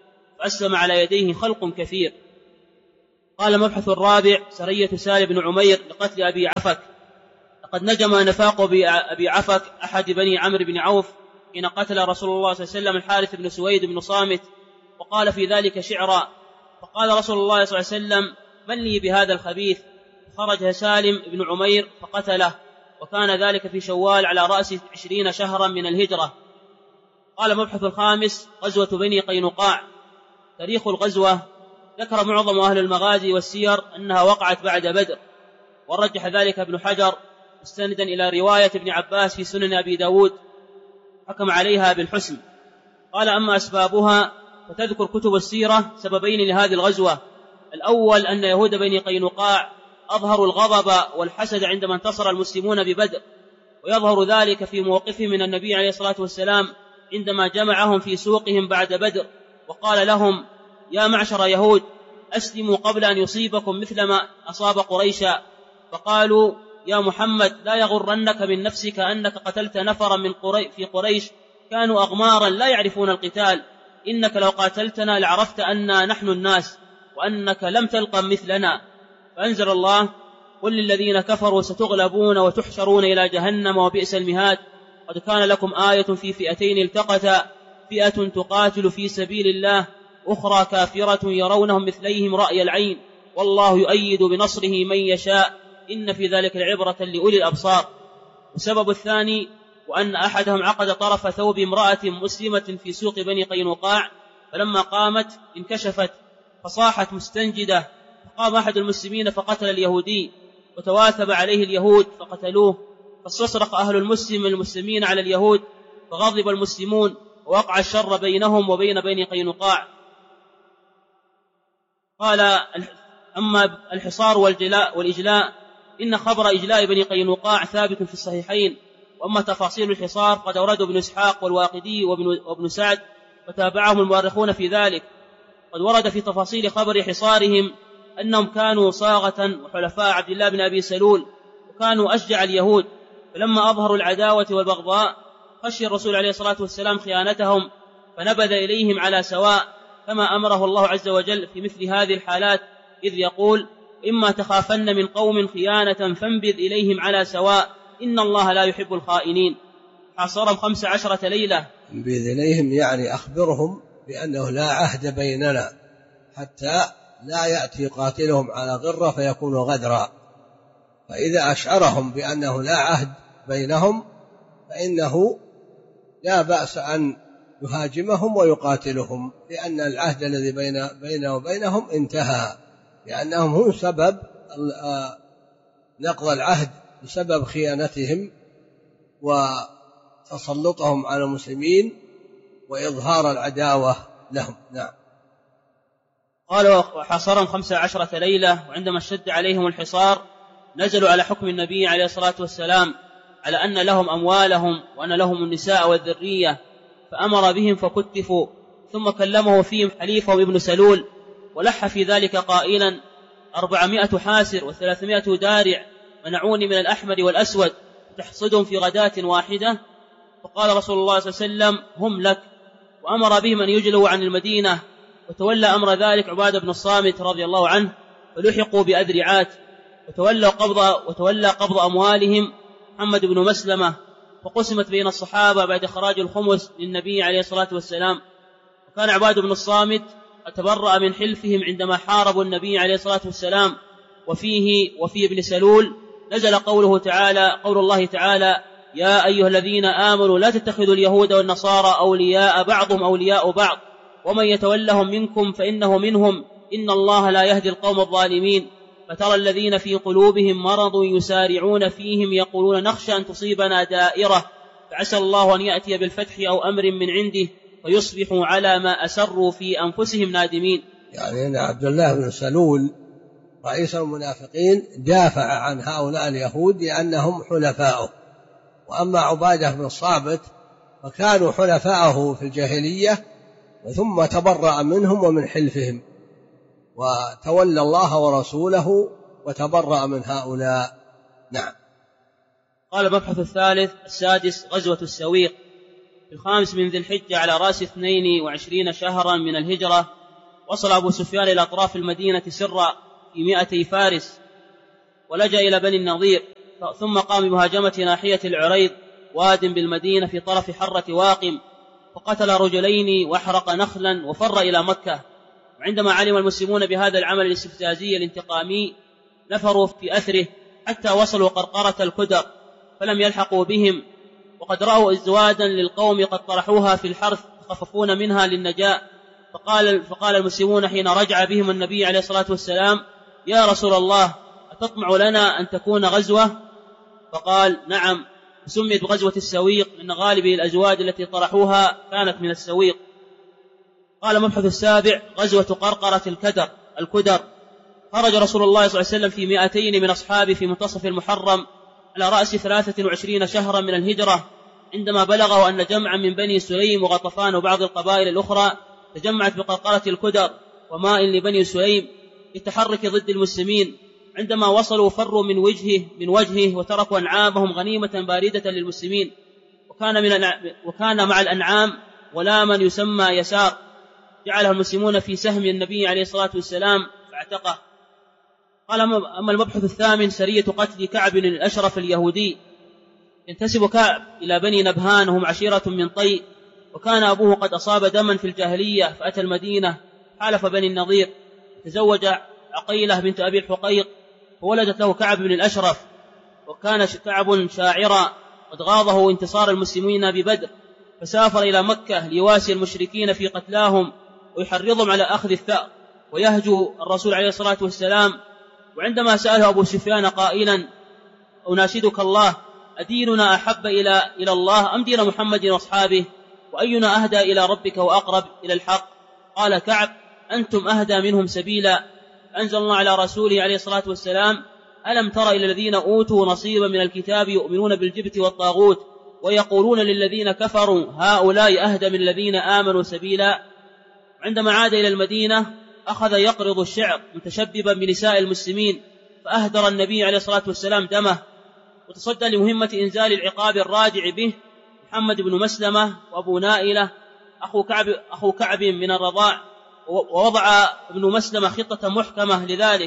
وأسلم على يديه خلق كثير. قال مبحث الرابع: سرية سالم بن عمير لقتل أبي عفك. لقد نجم نفاق أبي عفك أحد بني عمرو بن عوف حين قتل رسول الله صلى الله عليه وسلم الحارث بن سويد بن صامت، وقال في ذلك شعرا. فقال رسول الله صلى الله عليه وسلم: من لي بهذا الخبيث؟ خرج سالم بن عمير فقتله، وكان ذلك في شوال على رأس 20 شهرا من الهجرة. قال مبحث الخامس: غزوة بني قينقاع. تاريخ الغزوة: ذكر معظم أهل المغازي والسير أنها وقعت بعد بدر، ورجح ذلك ابن حجر مستندا إلى رواية ابن عباس في سنن أبي داود، حكم عليها بالحسن. قال: أما أسبابها فتذكر كتب السيرة سببين لهذه الغزوة: الأول أن يهود بني قينقاع أظهروا الغضب والحسد عندما انتصر المسلمون ببدر، ويظهر ذلك في موقفهم من النبي عليه الصلاة والسلام عندما جمعهم في سوقهم بعد بدر وقال لهم: يا معشر يهود، أسلموا قبل أن يصيبكم مثل ما أصاب قريشا. فقالوا: يا محمد، لا يغرنك من نفسك أنك قتلت نفرا في قريش كانوا أغمارا لا يعرفون القتال، إنك لو قاتلتنا لعرفت أننا نحن الناس وأنك لم تلقى مثلنا. فأنزل الله: قل للذين كفروا ستغلبون وتحشرون إلى جهنم وبئس المهاد. قد كان لكم آية في فئتين التقتا، فئة تقاتل في سبيل الله، أخرى كافرة يرونهم مثليهم رأي العين، والله يؤيد بنصره من يشاء، إن في ذلك العبرة لأولي الأبصار. والسبب الثاني: وأن أحدهم عقد طرف ثوب امرأة مسلمة في سوق بني قينقاع، فلما قامت انكشفت فصاحت مستنجدة، فقام أحد المسلمين فقتل اليهودي، وتواثب عليه اليهود فقتلوه، فاستصرخ أهل المسلمين على اليهود، فغضب المسلمون ووقع الشر بينهم وبين بني قينقاع. قال: أما الحصار والإجلاء، إن خبر إجلاء بني قينقاع ثابت في الصحيحين، وأما تفاصيل الحصار قد أورده ابن إسحاق والواقدي وابن سعد، وتابعهم المؤرخون في ذلك. قد ورد في تفاصيل خبر حصارهم أنهم كانوا صاغة وحلفاء عبد الله بن أبي سلول، وكانوا أشجع اليهود، فلما أظهروا العداوة والبغضاء خشي الرسول عليه الصلاة والسلام خيانتهم، فنبذ إليهم على سواء، كما أمره الله عز وجل في مثل هذه الحالات، إذ يقول: إما تخافن من قوم خيانة فانبذ إليهم على سواء، إن الله لا يحب الخائنين. حاصرهم 15 ليلة. انبذ إليهم يعني أخبرهم بأنه لا عهد بيننا، حتى لا يأتي قاتلهم على غرة فيكون غدرا. فإذا أشعرهم بأنه لا عهد بينهم فإنه لا بأس أن يهاجمهم ويقاتلهم، لأن العهد الذي بينه وبينهم انتهى، لأنهم هم سبب نقض العهد بسبب خيانتهم وتسلطهم على المسلمين وإظهار العداوة لهم. نعم. قال: وحاصرهم 15 ليلة، وعندما اشتد عليهم الحصار نزلوا على حكم النبي عليه الصلاة والسلام على أن لهم أموالهم وأن لهم النساء والذرية، فأمر بهم فكتفوا، ثم كلمه فيهم حليفهم ابن سلول، ولح في ذلك قائلا: 400 حاسر و300 دارع منعوني من الأحمر والأسود، تحصدهم في غداة واحدة. فقال رسول الله صلى الله عليه وسلم: هم لك. وأمر بهم أن يجلوا عن المدينة، وتولى أمر ذلك عبادة بن الصامت رضي الله عنه، فلحقوا بأذرعات، وتولى قبض أموالهم محمد بن مسلمة، وقسمت بين الصحابة بعد إخراج الخمس للنبي عليه الصلاة والسلام. وكان عبادة بن الصامت أتبرأ من حلفهم عندما حاربوا النبي عليه الصلاة والسلام. وفي ابن سلول نزل قول الله تعالى: يا أيها الذين آمنوا لا تتخذوا اليهود والنصارى أولياء بعضهم أولياء بعض ومن يتولهم منكم فإنه منهم إن الله لا يهدي القوم الظالمين. فترى الذين في قلوبهم مرض يسارعون فيهم يقولون نخشى أن تصيبنا دائرة فعسى الله أن يأتي بالفتح أو أمر من عنده فيصبحوا على ما أسروا في أنفسهم نادمين. يعني أن عبد الله بن سلول رئيس المنافقين دافع عن هؤلاء اليهود لأنهم حلفاؤه، وأما عبادة بن الصامت فكانوا حلفاءه في الجاهلية ثم تبرأ منهم ومن حلفهم وتولى الله ورسوله وتبرأ من هؤلاء. نعم. قال المبحث السادس: غزوة السويق. في 5 من ذي الحجة على رأس 22 شهرا من الهجرة، وصل أبو سفيان إلى أطراف المدينة سرا في 200 فارس، ولجأ إلى بني النضير، ثم قام بمهاجمة ناحية العريض، واد بالمدينة في طرف حرة واقم، فقتل رجلين وأحرق نخلا وفر إلى مكة. وعندما علم المسلمون بهذا العمل الاستفزازي الانتقامي نفروا في أثره حتى وصلوا قرقرة الكدر، فلم يلحقوا بهم، وقد رأوا إزوادا للقوم قد طرحوها في الحرث يخففون منها للنجاة. فقال المسلمون حين رجع بهم النبي عليه الصلاة والسلام: يا رسول الله، أتطمع لنا أن تكون غزوة؟ فقال: نعم، سميت بغزوة السويق من غالب الأزواج التي طرحوها كانت من السويق. قال مبحث السابع: غزوة قرقرة الكدر. خرج رسول الله صلى الله عليه وسلم في 200 من أصحابه في منتصف المحرم على رأس 23 شهرا من الهجرة، عندما بلغه أن جمعا من بني سليم وغطفان وبعض القبائل الأخرى تجمعت بقرقرة الكدر وماء لبني سليم للتحرك ضد المسلمين. عندما وصلوا فروا من وجهه وتركوا أنعامهم غنيمة باردة للمسلمين، وكان مع الأنعام ولا من يسمى يسار جعله المسلمون في سهم النبي عليه الصلاة والسلام فاعتقه. قال: أما المبحث الثامن: سرية قتل كعب الأشرف اليهودي. ينتسب كعب إلى بني نبهان، وهم عشيرة من طي، وكان أبوه قد أصاب دما في الجاهلية فأتى المدينة، حالف بني النضير، تزوج عقيلة بنت أبي الحقيق، فولدت له كعب بن الأشرف. وكان كعب شاعرا قد غاضه انتصار المسلمين ببدر، فسافر إلى مكة ليواسي المشركين في قتلاهم ويحرضهم على أخذ الثأر ويهجو الرسول عليه الصلاة والسلام. وعندما سأله أبو سفيان قائلا: أناشدك الله، أديننا أحب إلى الله أم دين محمد وأصحابه؟ وأينا أهدى إلى ربك وأقرب إلى الحق؟ قال كعب: أنتم أهدى منهم سبيلا. أنزل الله على رسوله عليه الصلاة والسلام: ألم تر إلى الذين أوتوا نصيبا من الكتاب يؤمنون بالجبت والطاغوت ويقولون للذين كفروا هؤلاء أهدى من الذين آمنوا سبيلا. عندما عاد إلى المدينة أخذ يقرض الشعر متشببا بنساء المسلمين، فأهدر النبي عليه الصلاة والسلام دمه، وتصدى لمهمة إنزال العقاب الراجع به محمد بن مسلمة وأبو نائلة أخو كعب من الرضاع، ووضع ابن مسلمة خطة محكمة لذلك.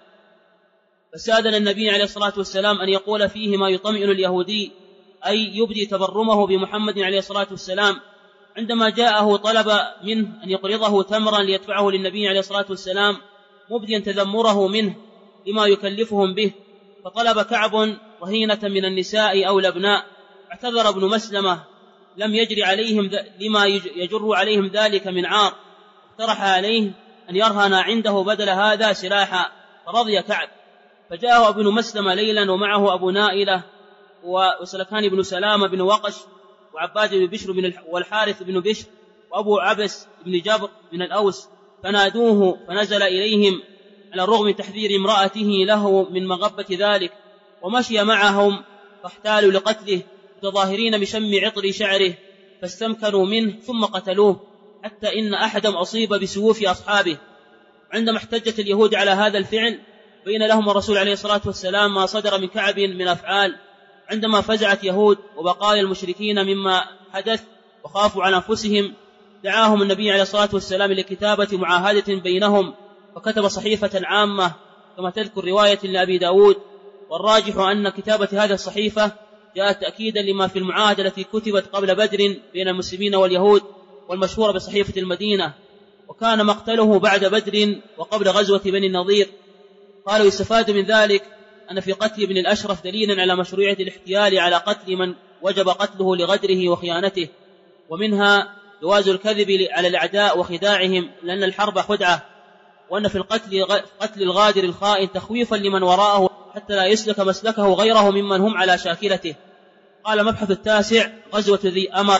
فسأدنا النبي عليه الصلاة والسلام أن يقول فيه ما يطمئن اليهودي، أي يبدي تبرمه بمحمد عليه الصلاة والسلام. عندما جاءه طلب منه أن يقرضه تمرا ليدفعه للنبي عليه الصلاة والسلام، مبديا تذمره منه لما يكلفهم به، فطلب كعب رهينة من النساء أو الأبناء. اعتذر ابن مسلمة لم يجر عليهم لما يجر عليهم ذلك من عار، اقترح عليه أن يرهن عنده بدل هذا سلاحا، فرضي كعب. فجاءه ابن مسلمة ليلا ومعه أبو نائلة وسلكان بن سلامة بن وقش وعباد بن بشر والحارث بن بشر وأبو عبس بن جبر من الأوس، فنادوه فنزل إليهم على الرغم من تحذير امرأته له من مغبة ذلك، ومشي معهم فاحتالوا لقتله متظاهرين بشم عطر شعره، فاستمكنوا منه ثم قتلوه، حتى إن أحدهم أصيب بسيوف أصحابه. عندما احتجت اليهود على هذا الفعل بين لهم الرسول عليه الصلاة والسلام ما صدر من كعب من أفعال. عندما فزعت يهود وبقايا المشركين مما حدث وخافوا على أنفسهم، دعاهم النبي عليه الصلاة والسلام لكتابة معاهدة بينهم، فكتب صحيفة عامة كما تذكر رواية لأبي داود. والراجح أن كتابة هذه الصحيفة جاءت تأكيدا لما في المعاهدة التي كتبت قبل بدر بين المسلمين واليهود، والمشهورة بصحيفة المدينة. وكان مقتله بعد بدر وقبل غزوة بني النضير. قالوا: يستفاد من ذلك أن في قتل ابن الأشرف دليلا على مشروعية الاحتيال على قتل من وجب قتله لغدره وخيانته، ومنها جواز الكذب على الأعداء وخداعهم، لأن الحرب خدعة، وأن في قتل الغادر الخائن تخويفا لمن وراءه حتى لا يسلك مسلكه غيره ممن هم على شاكلته. قال مبحث التاسع: غزوة ذي أمر.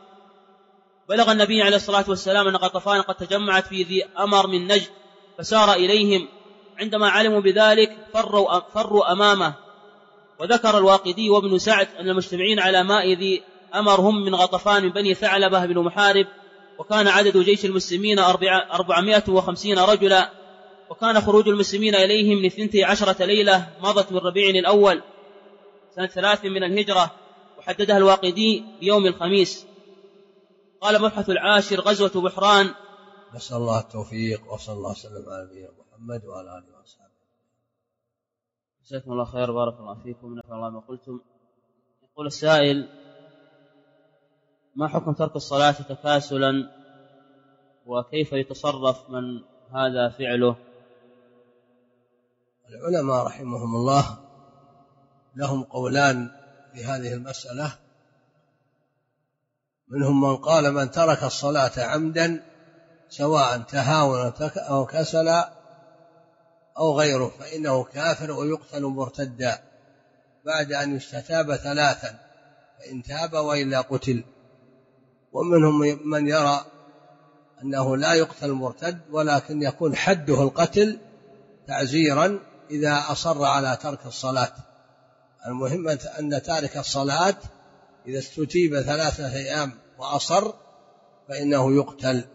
بلغ النبي عليه الصلاة والسلام أن غطفان قد تجمعت في ذي أمر من نجد، فسار إليهم. عندما علموا بذلك فروا أمامه. وذكر الواقدي وابن سعد أن المجتمعين على ماء ذي أمر هم من غطفان من بني ثعلبة بن محارب، وكان عدد جيش المسلمين 450 رجلا، وكان خروج المسلمين إليهم 12 ليلة مضت من ربيع الأول سنة 3 من الهجرة، وحددها الواقدي بيوم الخميس. قال مبحث العاشر: غزوة بحران. نسأل الله التوفيق، وصلى الله وسلم على نبينا محمد وعلى آله وصحبه. جزاكم الله خير، بارك الله فيكم، نفع الله ما قلتم. يقول السائل: ما حكم ترك الصلاة تكاسلا، وكيف يتصرف من هذا فعله؟ العلماء رحمهم الله لهم قولان في هذه المسألة. منهم من قال: من ترك الصلاة عمدا سواء تهاون أو كسل أو غيره فإنه كافر ويقتل مرتدا بعد أن يستتاب 3، فإن تاب وإلا قتل. ومنهم من يرى أنه لا يقتل مرتد، ولكن يكون حده القتل تعزيرا إذا أصر على ترك الصلاة. المهم أن تارك الصلاة إذا استتيب 3 أيام وأصر فإنه يقتل.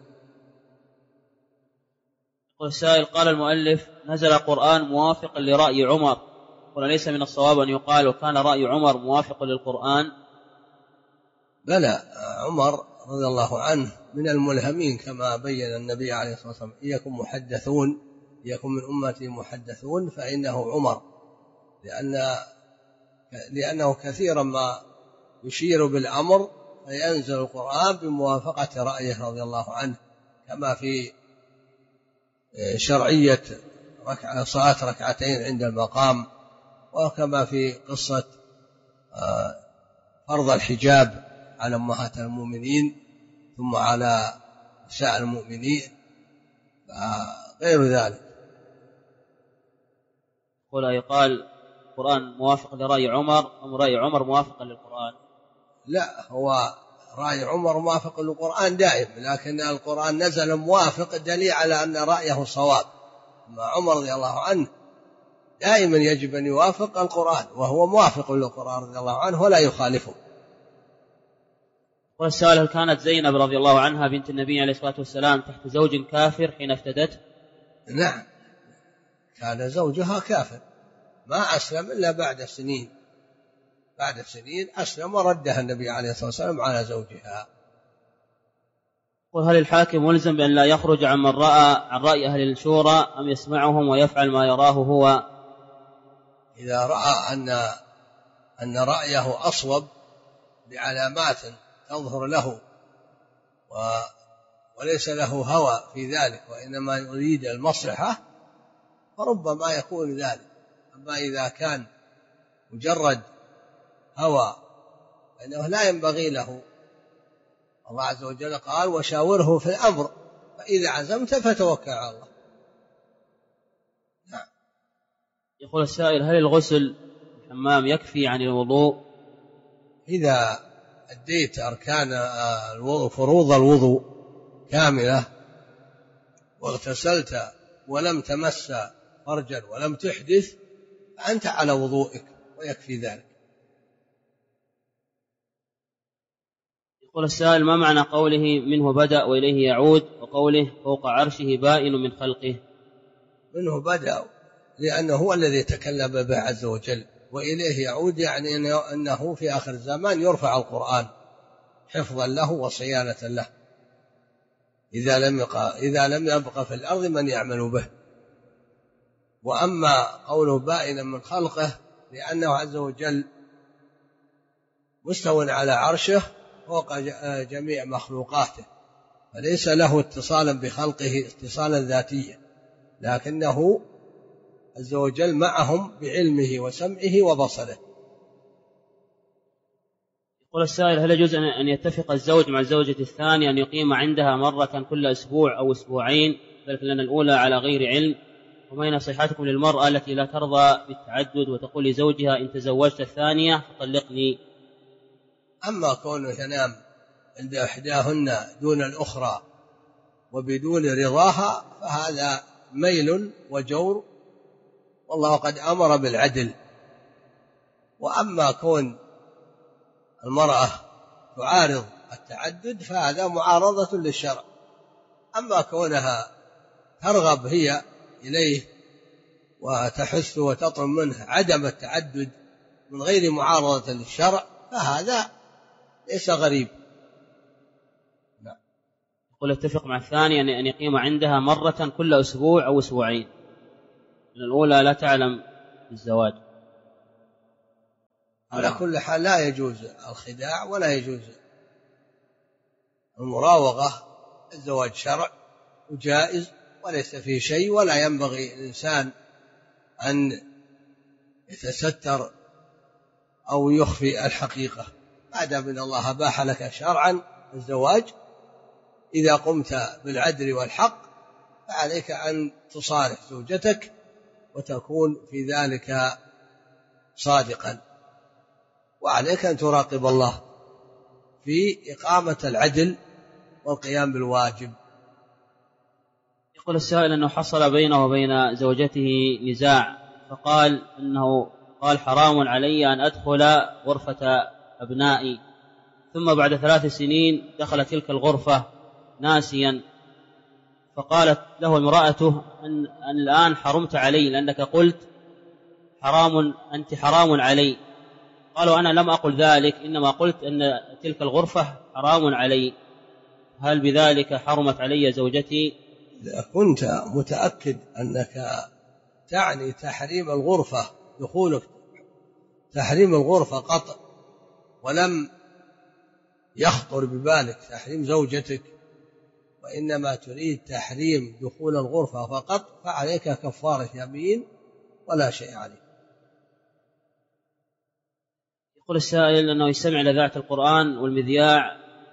السائل: قال المؤلف: نزل قرآن موافق لرأي عمر، وليس من الصواب أن يقال وكان رأي عمر موافق للقرآن. بلى، عمر رضي الله عنه من الملهمين كما بين النبي عليه الصلاة والسلام: يكن من أمتي محدثون فإنه عمر، لأنه كثيرا ما يشير بالأمر فينزل القرآن بموافقة رأيه رضي الله عنه، كما في شرعية صلاة 2 عند المقام، وكما في قصة فرض الحجاب على أمهات المؤمنين ثم على نساء المؤمنين غير ذلك. يقال القرآن موافق لرأي عمر أم رأي عمر موافق للقرآن؟ لا، هو رأي عمر موافق للقرآن دائم، لكن القرآن نزل موافق دليل على أن رأيه صواب. أما عمر رضي الله عنه دائما يجب أن يوافق القرآن، وهو موافق للقرآن رضي الله عنه ولا يخالفه. والسؤال: هل كانت زينب رضي الله عنها بنت النبي عليه الصلاة والسلام تحت زوج كافر حين افتدته؟ نعم، كان زوجها كافر، ما أسلم إلا بعد سنين أسلم وردها النبي عليه الصلاة والسلام على زوجها. وهل الحاكم ملزم بأن لا يخرج عن من رأى عن رأي أهل الشورى أم يسمعهم ويفعل ما يراه هو؟ إذا رأى أن رأيه أصوب بعلامات تظهر له وليس له هوى في ذلك وإنما يريد المصلحة فربما يكون ذلك. أما إذا كان مجرد هوى فإنه لا ينبغي له. الله عز وجل قال: وشاوره في الأمر فإذا عزمت فتوكل على الله. نعم. يقول السائل: هل الغسل في الحمام يكفي عن الوضوء؟ إذا أديت أركان الوضوء فروض الوضوء كاملة واغتسلت ولم تمس فرجا ولم تحدث فأنت على وضوئك ويكفي ذلك. يقول السائل: ما معنى قوله منه بدأ وإليه يعود، وقوله فوق عرشه بائن من خلقه؟ منه بدأ لأنه هو الذي تكلم به عز وجل، وإليه يعود يعني أنه في آخر الزمان يرفع القرآن حفظا له وصيانة له إذا لم يبق في الأرض من يعمل به. وأما قوله بائنا من خلقه لأنه عز وجل مستو على عرشه فوق جميع مخلوقاته، فليس له اتصالا بخلقه اتصالا ذاتيا، لكنه عز وجل معهم بعلمه وسمعه وبصره. يقول السائل: هل يجوز أن يتفق الزوج مع الزوجة الثانية أن يقيم عندها مرة كل أسبوع أو أسبوعين، ذلك لأن الأولى على غير علم؟ وما نصيحتكم للمرأة التي لا ترضى بالتعدد وتقول لزوجها إن تزوجت الثانية فطلقني؟ أما كونه ينام عند إحداهن دون الأخرى وبدون رضاها فهذا ميل وجور، والله قد أمر بالعدل. وأما كون المرأة تعارض التعدد فهذا معارضة للشرع. أما كونها ترغب هي إليه وتحث وتطلب منه عدم التعدد من غير معارضة للشرع فهذا ليس غريب. يقول اتفق مع الثاني أن يقيم عندها مرة كل أسبوع أو أسبوعين، الأولى لا تعلم بالزواج. على كل حال لا يجوز الخداع ولا يجوز المراوغة. الزواج شرع وجائز وليس فيه شيء، ولا ينبغي الإنسان أن يتستر أو يخفي الحقيقة. ما دام أن الله أباح لك شرعا الزواج، إذا قمت بالعدل والحق فعليك أن تصالح زوجتك وتكون في ذلك صادقا، وعليك أن تراقب الله في إقامة العدل والقيام بالواجب. يقول السائل أنه حصل بينه وبين زوجته نزاع، فقال أنه قال حرام علي أن أدخل غرفة أبنائي، ثم بعد 3 سنين دخل تلك الغرفة ناسيا، فقالت له امرأته أن الآن حرمت علي لأنك قلت أنت حرام علي. قالوا أنا لم أقل ذلك، إنما قلت أن تلك الغرفة حرام علي، هل بذلك حرمت علي زوجتي؟ إذا كنت متأكد أنك تعني تحريم الغرفة، دخولك تحريم الغرفة قطع، ولم يخطر ببالك تحريم زوجتك، وإنما تريد تحريم دخول الغرفة فقط، فعليك كفارة يمين ولا شيء عليك. يقول السائل أنه يستمع إلى إذاعة القرآن والمذياع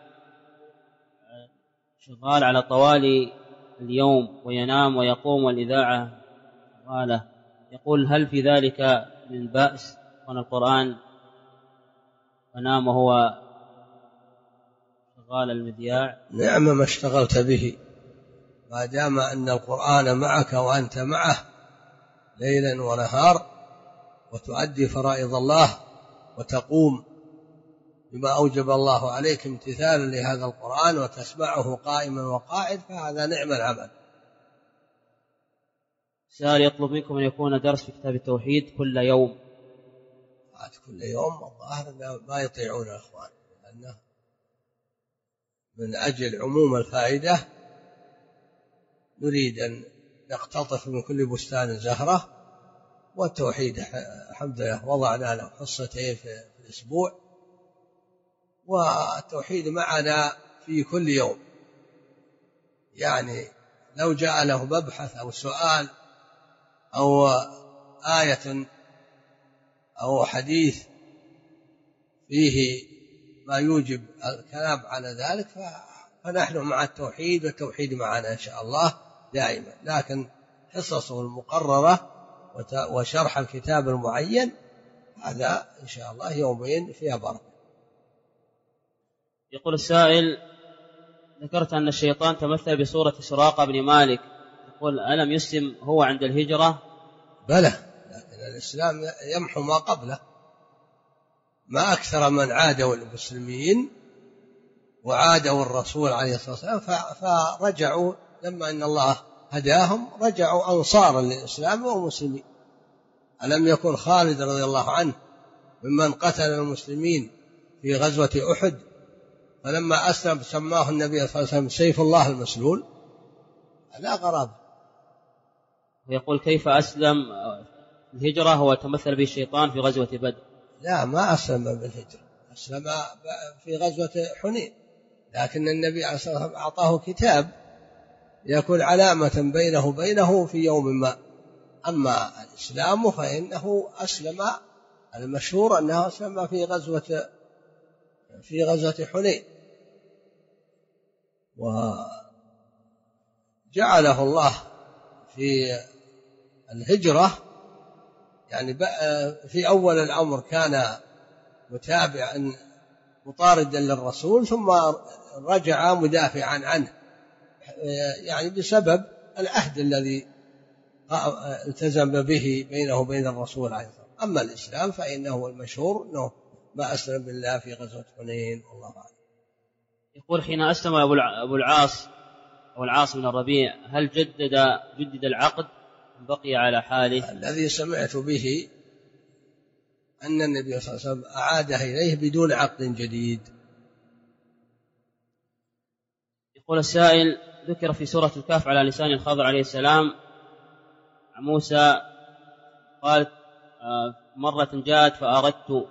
شغال على طوال اليوم وينام ويقوم والإذاعة شغالة، يقول هل في ذلك من بأس وأن القرآن ونام وهو شغال المذياع؟ نعم ما اشتغلت به، ما دام أن القرآن معك وأنت معه ليلا ونهار، وتؤدي فرائض الله وتقوم بما أوجب الله عليك امتثالا لهذا القرآن وتسمعه قائما وقاعد، فهذا نعم العمل. سائل يطلب منكم أن يكون درس في كتاب التوحيد كل يوم. كل يوم الظاهر ما يطيعون الأخوان، لأنه من أجل عموم الفائدة نريد أن نقتطف من كل بستان زهرة، والتوحيد الحمد لله وضعنا له حصتين في الأسبوع، والتوحيد معنا في كل يوم. يعني لو جاء له مبحث أو سؤال أو آية أو حديث فيه ما يوجب الكلام على ذلك فنحن مع التوحيد، والتوحيد معنا إن شاء الله دائما، لكن حصصه المقررة وشرح الكتاب المعين هذا إن شاء الله يومين فيها بركة. يقول السائل ذكرت أن الشيطان تمثل بصورة سراقة بن مالك، يقول ألم يسلم هو عند الهجرة؟ بلى، لكن الإسلام يمحو ما قبله. ما أكثر من عادوا المسلمين وعادوا الرسول عليه الصلاة والسلام، فرجعوا لما أن الله هداهم رجعوا أنصارا للإسلام والمسلمين. ألم يكن خالد رضي الله عنه ممن قتل المسلمين في غزوة أحد، فلما أسلم سماه النبي صلى الله عليه وسلم سيف الله المسلول؟ لا غرابة. ويقول كيف أسلم الهجرة هو تمثل به الشيطان في غزوة بدر؟ لا ما أسلم بالهجرة، أسلم في غزوة حنين، لكن النبي عليه الصلاة والسلام أعطاه كتاب يكون علامة بينه وبينه في يوم ما. أما الإسلام فإنه أسلم، المشهور أنه أسلم في غزوة حنين، وجعله الله في الهجرة يعني في أول الأمر كان متابعا مطاردا للرسول، ثم رجع مدافعا عنه يعني بسبب العهد الذي التزم به بينه وبين الرسول عليه الصلاة والسلام. أما الإسلام فإنه المشهور أنه ما أسلم بالله في غزوة حنين والله أعلم. يقول حين أسلم أبو العاص بن الربيع هل جدد العقد بقي على حاله؟ الذي سمعت به أن النبي صلى الله عليه وسلم أعاده إليه بدون عقد جديد. يقول السائل: ذكر في سورة الكهف على لسان الخضر عليه السلام عن موسى قالت مرة جاءت فأردت